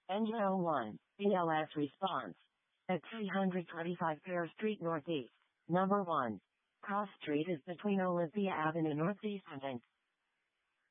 Engine 01, BLS response. At 325 Pear Street Northeast. Number 1. Cross Street is between Olympia Avenue Northeast and